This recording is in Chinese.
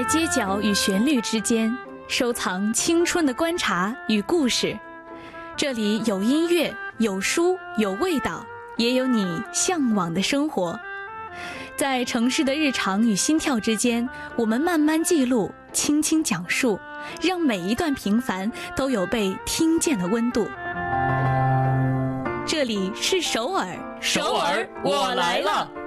在街角与旋律之间，收藏青春的观察与故事。这里有音乐，有书，有味道，也有你向往的生活。在城市的日常与心跳之间，我们慢慢记录，轻轻讲述，让每一段平凡都有被听见的温度。这里是首尔， 首尔，我来了。